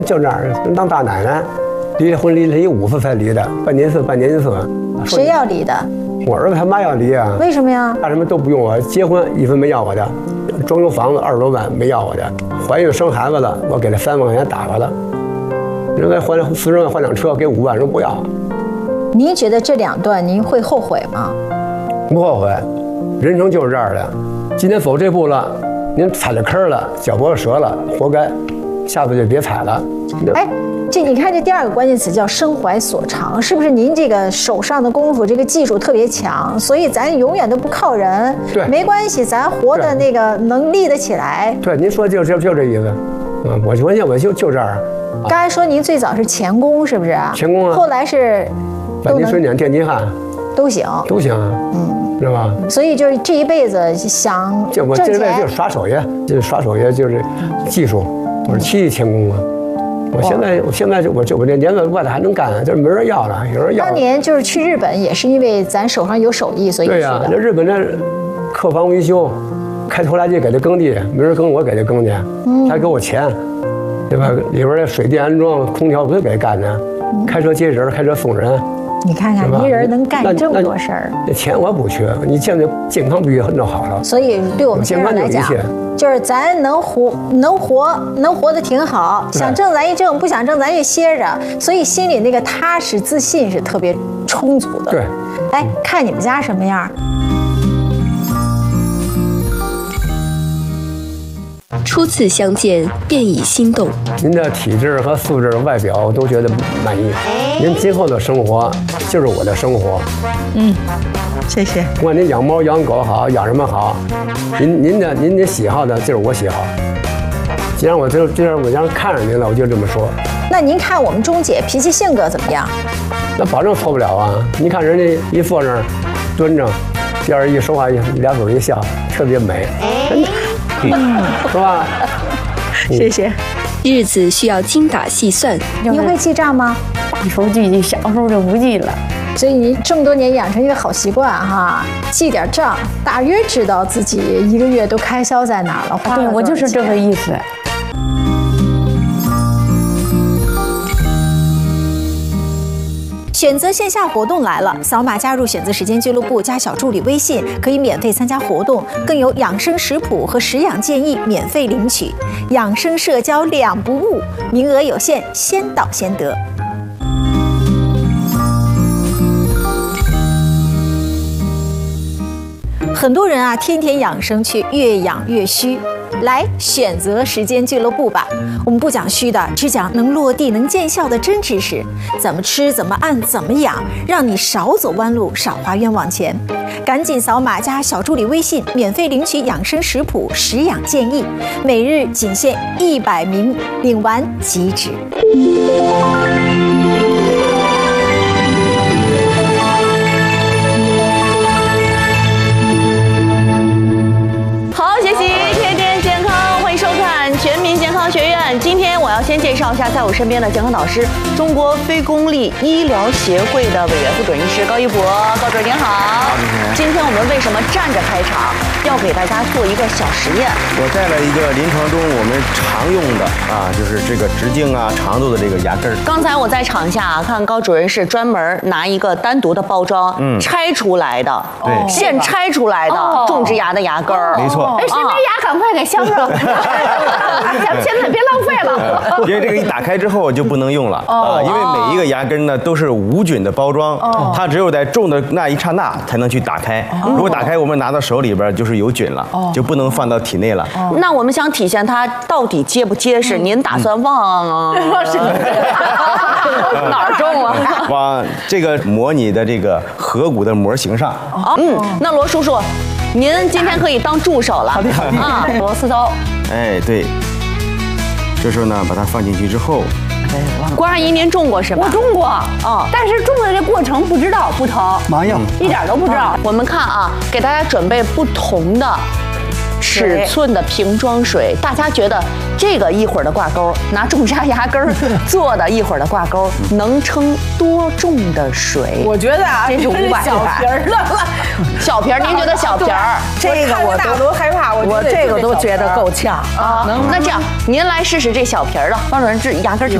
就那儿当大奶奶，离婚离了5次才离的，半年次。 谁要离的？ 我儿子他妈要离啊。 为什么呀？ 干什么都不用我，结婚1分没要我的，装修房子20多万没要我的，怀孕生孩子了，我给他3万块钱打发了，人家换40万换辆车，给5万人不要。 您觉得这2段您会后悔吗？ 不后悔，人生就是这样的。今天走这步了，您踩了坑了，脚脖子折了，活该，下次就别踩了。 哎，你看这第2个关键词叫身怀所长，是不是您这个手上的功夫，这个技术特别强，所以咱永远都不靠人。 对， 没关系，咱活的那个能立得起来。 对，您说就这意思。我就这样。 刚才说您最早是钳工，是不是？ 钳工啊。 后来是本地水碾、电机焊都行。 知道吧？ 所以就是这一辈子想挣钱， 我这辈子就是耍手艺，就是技术，我是漆器钳工啊。我现在我这年子外头还能干，就是没人要了，有人要。 当年就是去日本，也是因为咱手上有手艺，所以去的。 对呀，那日本那客房维修，开拖拉机给他耕地，没人耕我给他耕去，他还给我钱，对吧？里边的水电安装、空调我都给他干的，开车接人，开车送人。 你看看，一人能干这么多事儿， 那钱我不缺，你现在健康必须弄好了。 所以对我们先生来讲，就是咱能活得挺好，想挣咱一挣，不想挣咱就歇着，所以心里那个踏实自信是特别充足的。 对， 哎，看你们家什么样？ 初次相见便已心动。 您的体质和素质、外表我都觉得满意。您今后的生活就是我的生活。 谢谢。 不管您养猫、养狗好，养什么好，您的喜好的就是我喜好。既然我看上您了，我就这么说。 那您看我们钟姐脾气性格怎么样？ 那保证错不了啊！你看人家一坐那儿蹲着，第二一说话俩嘴一笑，特别美，真的。是吧？ 谢谢。 日子需要精打细算。 您会记账吗？ 大时候就记，小时候就不记了。 所以你这么多年养成一个好习惯哈，记点账，大约知道自己1个月都开销在哪儿了。花了多少钱。 对，我就是这个意思。 选择线下活动来了，扫码加入选择时间俱乐部，加小助理微信，可以免费参加活动，更有养生食谱和食养建议免费领取，养生社交2不误，名额有限，先到先得。很多人啊，天天养生却越养越虚。来选择时间俱乐部吧，我们不讲虚的，只讲能落地、能见效的真知识。怎么吃、怎么按、怎么养，让你少走弯路，少花冤枉钱。赶紧扫码加小助理微信，免费领取养生食谱、食养建议，每日仅限100名，领完即止。 学院，今天我要先介绍一下在我身边的健康导师，中国非公立医疗协会的委员副准医师高一博。高主任您好。今天我们为什么站着开场？要给大家做一个小实验。 我带了一个临床中我们常用的就是这个直径长度的这个牙根儿。 刚才我在场下看高主任是专门拿一个单独的包装，拆出来的， 对， 现拆出来的种植牙的牙根儿。 没错。 谁没牙赶快给镶上，现在别浪费了。 因为这个一打开之后就不能用了因为每一个牙根呢都是无菌的包装，它只有在种的那一刹那才能去打开。如果打开我们拿到手里边就是有菌了，就不能放到体内了。 那我们想体现它到底结不结实，您打算往哪儿种啊？ 往这个模拟的这个颌骨的模型上。 那罗叔叔，您今天可以当助手了螺丝刀。 哎，对。这时候呢，把它放进去之后， 关阿姨，您种过是吧？ 我种过但是种的这过程不知道不疼， 麻药一点都不知道。 我们看给大家准备不同的尺寸的瓶装水，大家觉得这个一会儿的挂钩，拿种沙牙根儿做的一会儿的挂钩，能称多重的水？ 我觉得啊， 这是500 小瓶儿的了。 小瓶儿，您觉得小瓶儿？ 这个我都害怕，我这个都觉得够呛啊。 那这样，您来试试这小瓶儿的，方主任这牙根儿挺